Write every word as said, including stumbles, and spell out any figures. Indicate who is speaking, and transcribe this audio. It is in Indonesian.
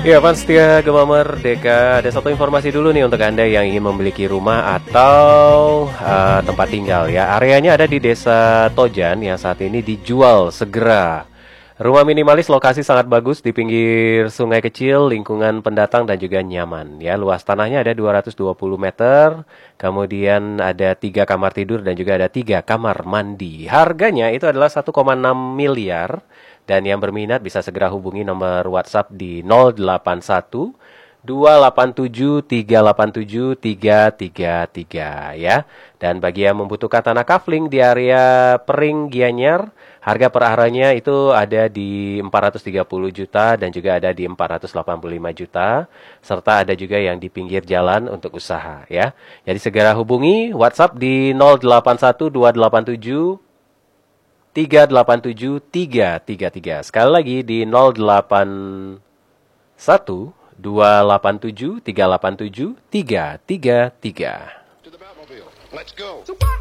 Speaker 1: Ya, fans setia Gema Merdeka, ada satu informasi dulu nih untuk Anda yang ingin memiliki rumah atau uh, tempat tinggal ya. Areanya ada di Desa Tojan yang saat ini dijual segera. Rumah minimalis, lokasi sangat bagus di pinggir sungai kecil, lingkungan pendatang dan juga nyaman ya. Luas tanahnya ada dua ratus dua puluh meter, kemudian ada tiga kamar tidur dan juga ada tiga kamar mandi. Harganya itu adalah satu koma enam miliar. Dan yang berminat bisa segera hubungi nomor WhatsApp di nol delapan satu dua delapan tujuh tiga delapan tujuh tiga tiga tiga ya. Dan bagi yang membutuhkan tanah kafling di area Pering Gianyar, harga per aranya itu ada di empat ratus tiga puluh juta dan juga ada di empat ratus delapan puluh lima juta, serta ada juga yang di pinggir jalan untuk usaha ya. Jadi segera hubungi WhatsApp di nol delapan satu dua delapan tujuh tiga delapan tujuh tiga tiga tiga. Sekali lagi di nol delapan satu dua delapan tujuh tiga delapan tujuh tiga tiga tiga.